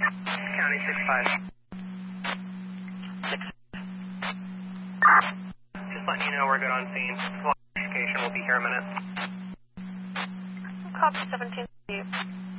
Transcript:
County 6-5. Just letting you know we're good on scene. Full identification will be here in a minute. Copy 17.